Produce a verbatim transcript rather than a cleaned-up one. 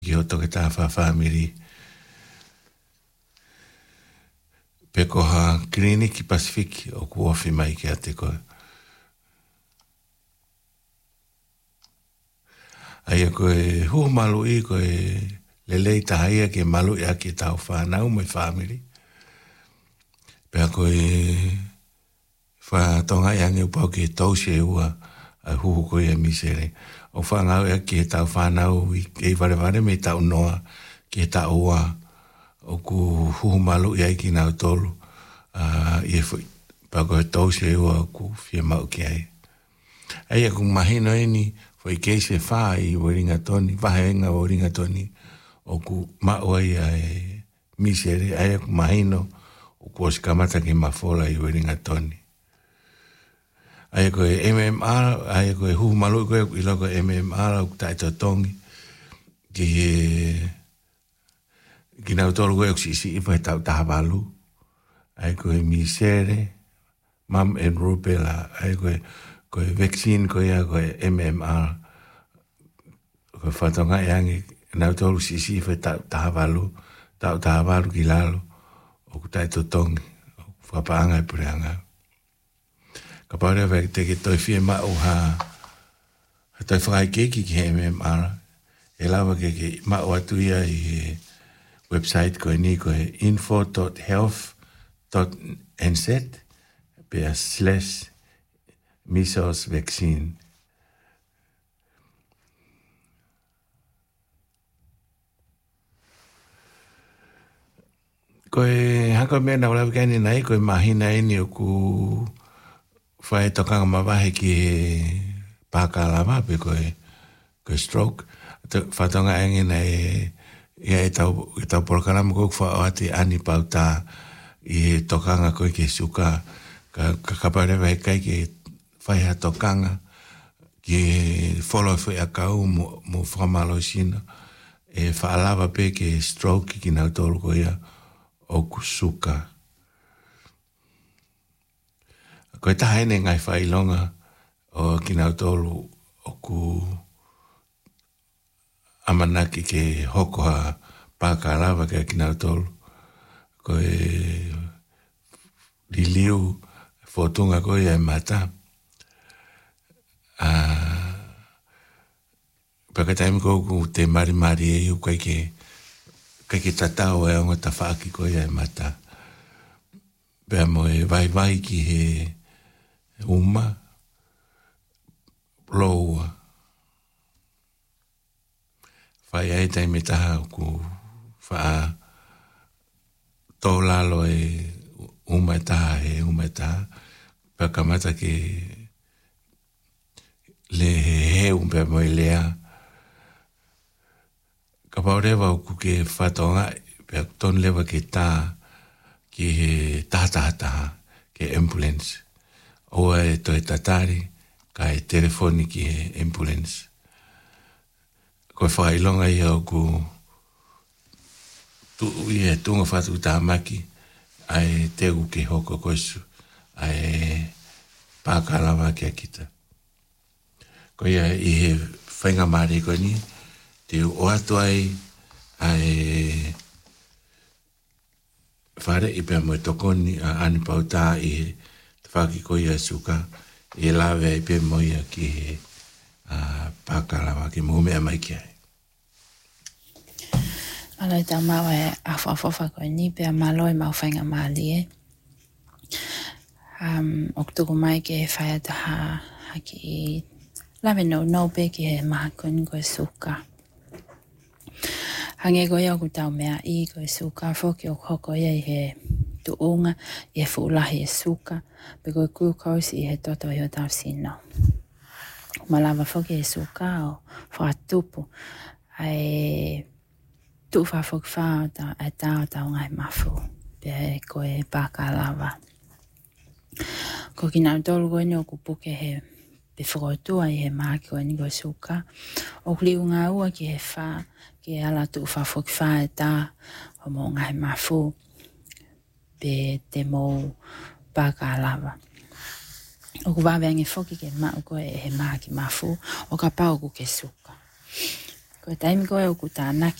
ki ho toke tā wha whamiri. Peko ha Kliniki Pasifiki o ku ofi mai ki a te koe. Aia koe hu malu i koe lelei tahaia ke malu i aki tau whanau mai whamiri. Pea koe wha tonga i ange upau ke tausi e ua a huhu koe e misere. O whangau i aki e tau whanau i kei vare vare me tau noa ke tau ua o ku huhu malu i aki nau tolu. Uh, I e fui pa koe tausi e ua o ku fia mau ki ai. Aia ku mahino e ni foi que se fa i Waringa Toni, vahenga Waringa Toni, o ku maoi ai misere, ai ku mahino, o ku oskamata ki mafola i Waringa Toni. Ai ko M M R, ai ko hu malu ko i loko M M R o tai tongi, ki ki na tolu ko si si fa ta ta valu. Ai ko misere, mam en rupela, ai ko ko vaccine ko ia ko M M R ko fatonga yangi na tolu si si fa ta ta valu ta ta valu ki lalo o ku tai to tong fa paanga e preanga ka pare ve te ki toi fie ma o ha toi fai ke ki M M R e lava ke ki ma o atu ia i website ko ni ko info dot health dot n z pe slash measles vaccine. Koe haka mea na wala wikani nai, koe mahina ini o ku whae tokanga mawahe ki he pākalawa pe koe, koe stroke. Whatonga engi nei ia e tau, e tau porokarama koe wha o ati ani pau tā i he tokanga koe ke suka. Ka kaparewa he kai ke whai ha tokanga ki wholo whi a kau mo, mo whamalo sina e whaalawa pe ke stroke ki nau tolu ko ia o kusuka. Koe tahene ngai whailonga o ki nau tolu o ku amanaki ke hokoha pākalawa ke ki nau tolu. Koe liliu fotunga koe e mata. Uh, Pakatai ko ku te mari mari e u kai ke kai ke tatao e onga tawhaki ko e mata. Pea mo e vai vai ki he uma loa. Whai ai tai me taha ku wha tō lalo e uma taha e uma taha. Pea kamata ke le he un pe mo lea ka paureva ku ke fatonga pe ton leva ke ta ki he ta ta ta ke ambulance o e to tatari ka e telefoni ki he ambulance ko fai longa ia ku tu ia tunga fatu ta maki ai te ku ke hoko kosu ai pakalawa ke kita. Ko ia i he whainga maare ko ni, te o atu ai ai whare i pia mo tokoni a ani pauta i he te whaki ko ia suka, i lawe i pia mo ia ki he pākalawa ki mume a mai ki ai. Aloi tā mau e a whawhawha ko ni pia maloi mau whainga maari e. Um, o tuku mai ke whaia taha haki i lawe no no pe ki he maha kuni koe suka. Hange koe au ku tau mea i koe suka, whoki o koko ia i he tuunga, i he fuulahi e suka, pe koe glucose i he toto i o tau sino. Malawa whoki e suka o whaatupu, ai tu wha whoki whao tau, ai tau tau ngai mafu, pe koe pākalawa. Ko ki nau tolu koe ni o ku puke he pe whakotua i he maki koe ni koe suka. O kli unga ua ki he wha, ki he ala tu wha whoki wha e tā, o mo ngai mafu, pe te mou pākalawa. O ku waweangi whoki ke mau koe e he maki mafu, o ka pau ku ke suka. Ko taimi koe o ku tānaki.